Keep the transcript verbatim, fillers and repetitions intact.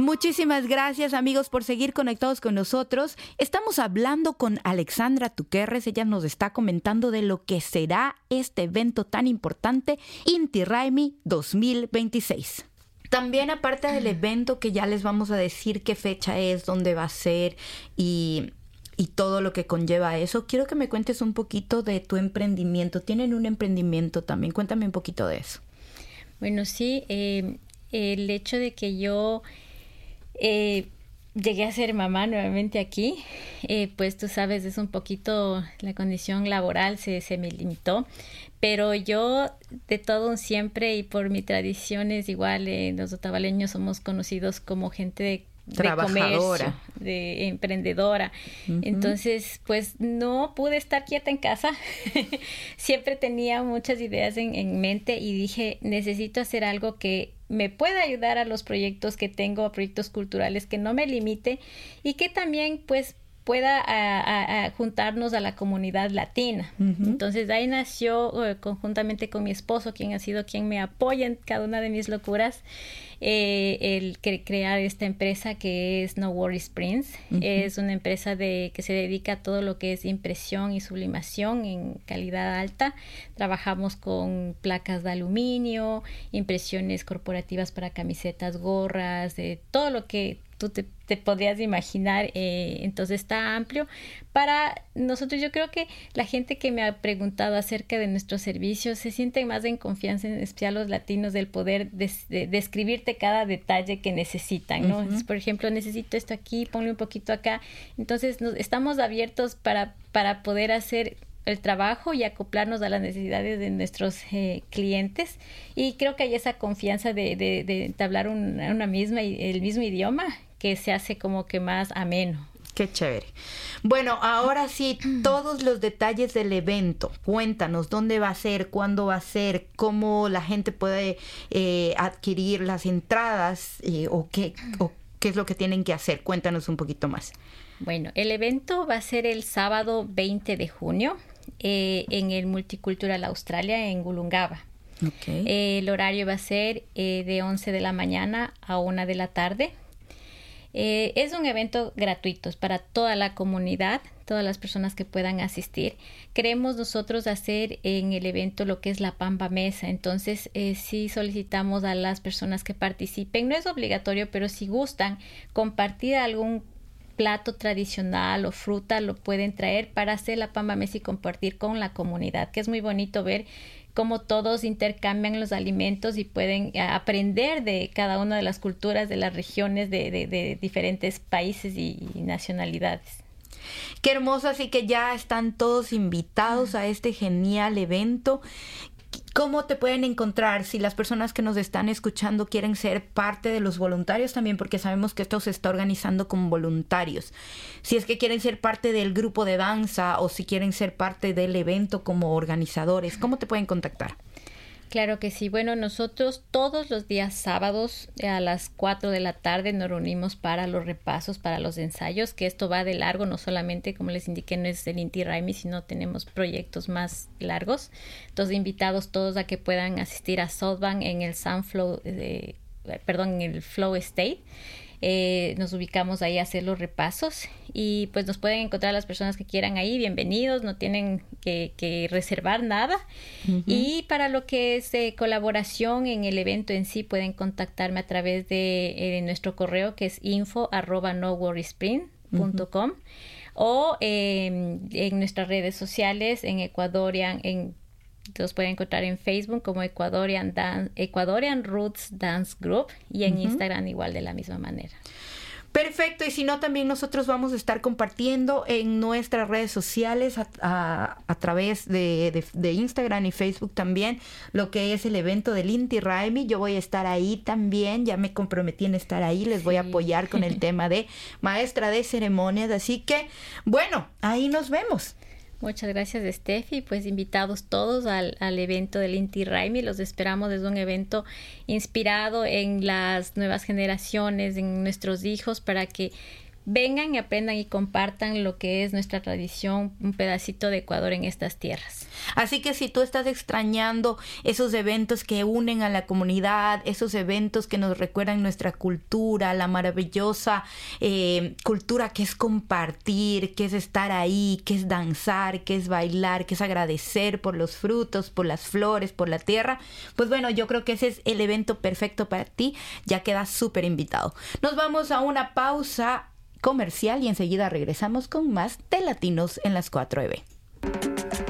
Muchísimas gracias, amigos, por seguir conectados con nosotros. Estamos hablando con Alexandra Tuquerres. Ella nos está comentando de lo que será este evento tan importante, Inti Raymi dos mil veintiséis. También, aparte del evento, que ya les vamos a decir qué fecha es, dónde va a ser y, y todo lo que conlleva eso, quiero que me cuentes un poquito de tu emprendimiento. Tienen un emprendimiento también. Cuéntame un poquito de eso. Bueno, sí, eh, el hecho de que yo eh, llegué a ser mamá nuevamente aquí, eh, pues tú sabes, es un poquito, la condición laboral se, se me limitó, pero yo de todo un siempre y por mi tradición es igual, eh, los otavaleños somos conocidos como gente de de comercio, de emprendedora. Uh-huh. Entonces, pues no pude estar quieta en casa. Siempre tenía muchas ideas en, en mente y dije, necesito hacer algo que me pueda ayudar a los proyectos que tengo, a proyectos culturales, que no me limite y que también, pues, pueda a, a, a juntarnos a la comunidad latina. Uh-huh. Entonces, de ahí nació uh, conjuntamente con mi esposo, quien ha sido quien me apoya en cada una de mis locuras, eh, el cre- crear esta empresa que es No Worries Prints. Uh-huh. Es una empresa de que se dedica a todo lo que es impresión y sublimación en calidad alta. Trabajamos con placas de aluminio, impresiones corporativas para camisetas, gorras, de todo lo que tú te, te podrías imaginar, eh, entonces está amplio. Para nosotros, yo creo que la gente que me ha preguntado acerca de nuestros servicios se sienten más en confianza, en especial los latinos, del poder des, de, describirte cada detalle que necesitan, ¿no? Uh-huh. Entonces, por ejemplo, necesito esto aquí, ponle un poquito acá. Entonces, nos, estamos abiertos para, para poder hacer el trabajo y acoplarnos a las necesidades de nuestros eh, clientes, y creo que hay esa confianza de, de, de entablar una, una misma, el mismo idioma, que se hace como que más ameno. Qué chévere. Bueno, ahora sí, todos los detalles del evento. Cuéntanos dónde va a ser, cuándo va a ser, cómo la gente puede eh, adquirir las entradas eh, o qué o qué es lo que tienen que hacer. Cuéntanos un poquito más. Bueno, el evento va a ser el sábado veinte de junio eh, en el Multicultural Australia en Woolloongabba. Okay. Eh, el horario va a ser eh, de once de la mañana a una de la tarde. Eh, es un evento gratuito, es para toda la comunidad, todas las personas que puedan asistir. Queremos nosotros hacer en el evento lo que es la Pamba Mesa, entonces eh, sí solicitamos a las personas que participen, no es obligatorio, pero si gustan compartir algún plato tradicional o fruta, lo pueden traer para hacer la Pamba Mesa y compartir con la comunidad, que es muy bonito ver cómo todos intercambian los alimentos y pueden aprender de cada una de las culturas, de las regiones, de, de, de diferentes países y, y nacionalidades. Qué hermoso, así que ya están todos invitados a este genial evento. ¿Cómo te pueden encontrar si las personas que nos están escuchando quieren ser parte de los voluntarios también? Porque sabemos que esto se está organizando con voluntarios. Si es que quieren ser parte del grupo de danza o si quieren ser parte del evento como organizadores, ¿cómo te pueden contactar? Claro que sí. Bueno, nosotros todos los días sábados a las cuatro de la tarde nos reunimos para los repasos, para los ensayos, que esto va de largo, no solamente, como les indiqué, no es el Inti Raymi, sino tenemos proyectos más largos. Entonces, invitados todos a que puedan asistir a Southbank en el Sunflow, eh, perdón, en el Flow Estate. Eh, nos ubicamos ahí a hacer los repasos y pues nos pueden encontrar las personas que quieran ahí, bienvenidos, no tienen que, que reservar nada. Uh-huh. Y para lo que es eh, colaboración en el evento en sí, pueden contactarme a través de eh, nuestro correo, que es info arroba no worries print punto com. Uh-huh. O eh, en nuestras redes sociales, en Ecuadorian, en los pueden encontrar en Facebook como Ecuadorian, Dan- Ecuadorian Roots Dance Group, y en uh-huh. Instagram igual de la misma manera. Perfecto, y si no, también nosotros vamos a estar compartiendo en nuestras redes sociales a, a, a través de, de, de Instagram y Facebook también lo que es el evento del Inti Raymi. Yo voy a estar ahí también, ya me comprometí en estar ahí, les voy sí. a apoyar con el tema de maestra de ceremonias, así que bueno, ahí nos vemos. Muchas gracias, Steffi. Pues invitados todos al, al evento del Inti Raymi. Los esperamos. Es un evento inspirado en las nuevas generaciones, en nuestros hijos, para que vengan y aprendan y compartan lo que es nuestra tradición, un pedacito de Ecuador en estas tierras. Así que si tú estás extrañando esos eventos que unen a la comunidad, esos eventos que nos recuerdan nuestra cultura, la maravillosa eh, cultura que es compartir, que es estar ahí, que es danzar, que es bailar, que es agradecer por los frutos, por las flores, por la tierra, pues bueno, yo creo que ese es el evento perfecto para ti. Ya quedas súper invitado. Nos vamos a una pausa comercial y enseguida regresamos con más de Latinos en las cuatro E B.